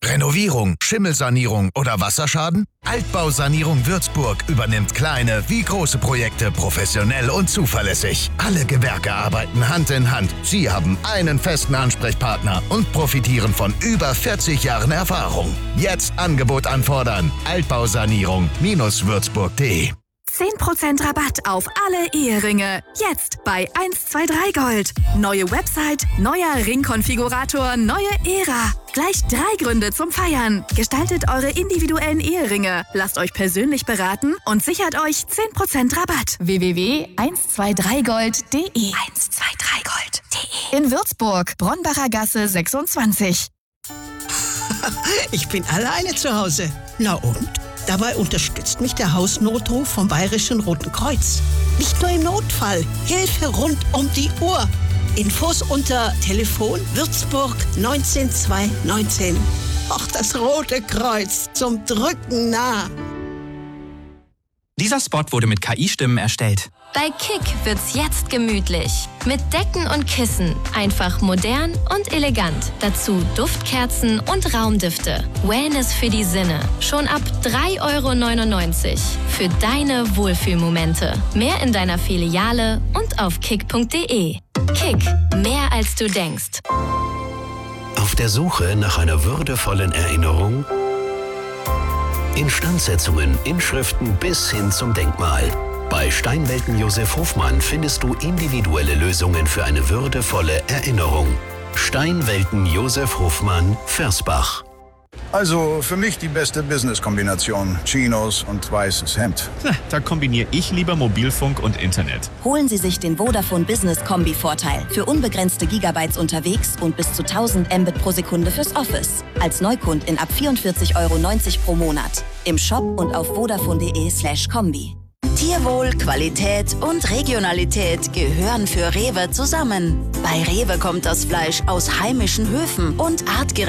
Renovierung, Schimmelsanierung oder Wasserschaden? Altbausanierung Würzburg übernimmt kleine wie große Projekte professionell und zuverlässig. Alle Gewerke arbeiten Hand in Hand. Sie haben einen festen Ansprechpartner und profitieren von über 40 Jahren Erfahrung. Jetzt Angebot anfordern. Altbausanierung-würzburg.de 10% Rabatt auf alle Eheringe. Jetzt bei 123 Gold. Neue Website, neuer Ringkonfigurator, neue Ära. Gleich 3 Gründe zum Feiern. Gestaltet eure individuellen Eheringe. Lasst euch persönlich beraten und sichert euch 10% Rabatt. www.123gold.de 123gold.de In Würzburg, Bronbacher Gasse 26. Ich bin alleine zu Hause. Na und? Dabei unterstützt mich der Hausnotruf vom Bayerischen Roten Kreuz. Nicht nur im Notfall, Hilfe rund um die Uhr. Infos unter Telefon Würzburg 19219. Ach, das Rote Kreuz, zum Drücken nah. Dieser Spot wurde mit KI-Stimmen erstellt. Bei Kick wird's jetzt gemütlich. Mit Decken und Kissen. Einfach modern und elegant. Dazu Duftkerzen und Raumdüfte. Wellness für die Sinne. Schon ab 3,99 € für deine Wohlfühlmomente. Mehr in deiner Filiale und auf kick.de. Kick. Mehr als du denkst. Auf der Suche nach einer würdevollen Erinnerung? Instandsetzungen, Inschriften bis hin zum Denkmal. Bei Steinwelten Josef Hofmann findest du individuelle Lösungen für eine würdevolle Erinnerung. Steinwelten Josef Hofmann, Versbach. Also für mich die beste Business-Kombination. Chinos und weißes Hemd. Na, da kombiniere ich lieber Mobilfunk und Internet. Holen Sie sich den Vodafone Business Kombi-Vorteil. Für unbegrenzte Gigabytes unterwegs und bis zu 1000 Mbit pro Sekunde fürs Office. Als Neukundin ab 44,90 € pro Monat. Im Shop und auf vodafone.de/kombi. Tierwohl, Qualität und Regionalität gehören für Rewe zusammen. Bei Rewe kommt das Fleisch aus heimischen Höfen und artgerecht